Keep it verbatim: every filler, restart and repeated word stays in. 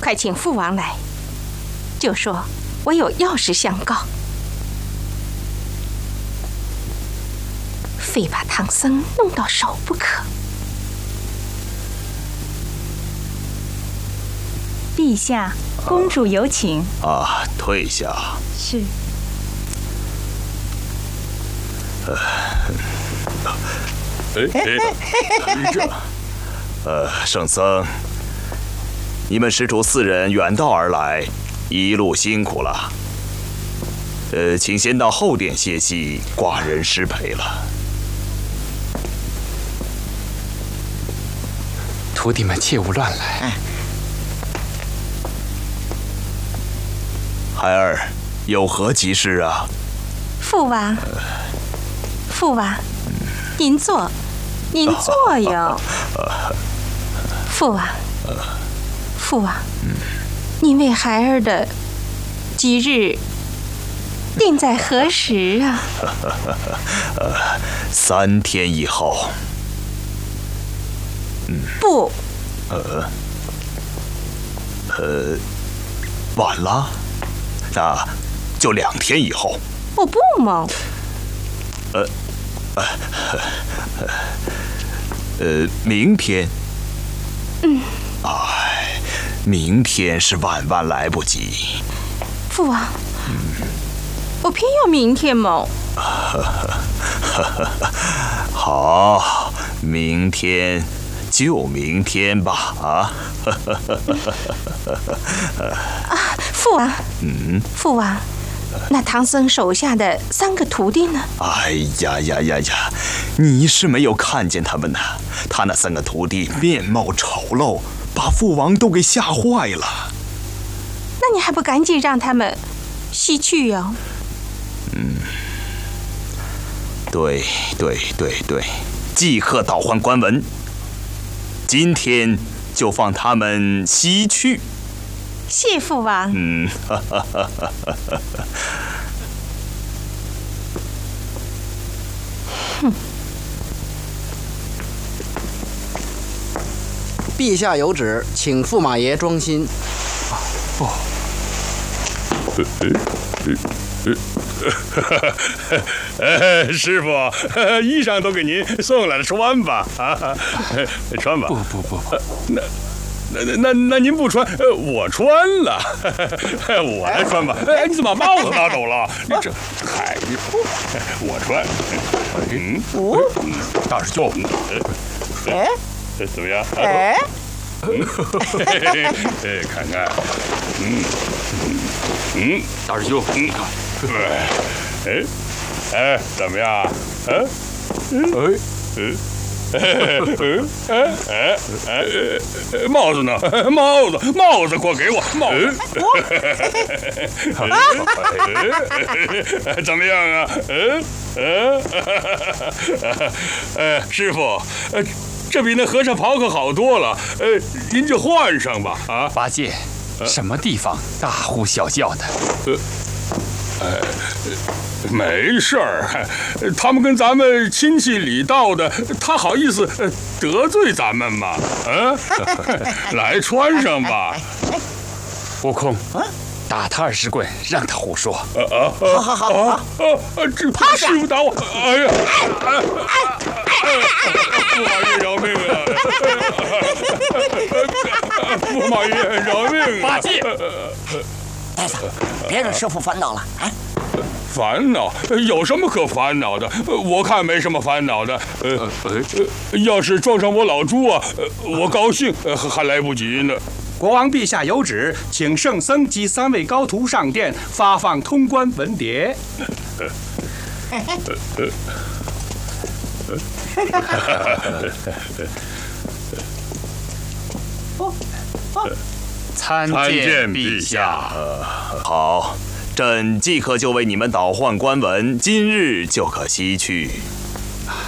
快请父王来，就说我有要事相告，非把唐僧弄到手不可。 陛下，公主有请。 啊，退下。 是。 呃，哎哎，这，呃，圣僧，你们师徒四人远道而来，一路辛苦了。呃，请先到后殿歇息，寡人失陪了。 徒弟们切勿乱来。 嗯孩儿有何急事啊？ 父王，父王，您坐，您坐哟。父王，父王，您为孩儿的吉日定在何时啊？ 三天以后。 嗯，不。 呃，呃，晚了。那就两天以后。 我不嘛。 呃，呃，呃，明天。 嗯。 哎，明天是万万来不及。 父王，嗯、我偏要明天嘛。 好，明天就明天吧。啊。 啊，父王， 嗯， 父王，那唐僧手下的三个徒弟呢？ 哎呀呀呀呀！你是没有看见他们呢。他那三个徒弟面貌丑陋，把父王都给吓坏了。 那你还不赶紧让他们西去哟？ 嗯，对对对对，即刻倒换官文，今天就放他们西去。 谢父王。 嗯，哈哈哈哈哈。 哼。 陛下有旨，请驸马爷装新。 不。 呃，师傅，衣裳都给您送来了，穿吧，啊，穿吧。 不不不不， 那。那那那您不穿，呃，我穿了，我来穿吧。哎，你怎么把帽子拿走了？你这，嗨，我穿。嗯， 哦， 大师兄， 哎， 怎么样？ 哎， 哎，看看，嗯嗯， 大师兄， 嗯，哎哎，怎么样？嗯，哎嗯。嗯，哎哎哎，帽子呢？帽子，帽子，快给我帽子！怎么样啊？嗯嗯，呃，师傅，呃，这比那和尚袍可好多了，呃，您就换上吧。啊， 八戒，什么地方大呼小叫的？ 呃，呃。没事儿，他们跟咱们亲戚里道的，他好意思得罪咱们吗？嗯，来穿上吧。 悟空，打他二十棍，让他胡说。 啊啊！好好好啊！啊！这师傅打我！哎呀！驸马爷饶命啊！驸马爷饶命啊！ 八戒， 呆子，别让师傅烦恼了啊！ 烦恼有什么可烦恼的？我看没什么烦恼的。呃，呃要是撞上我老猪啊，我高兴还来不及呢。 国王陛下有旨，请圣僧及三位高徒上殿发放通关文牒。 参见陛下。 好。朕即刻就为你们倒换官文，今日就可西去。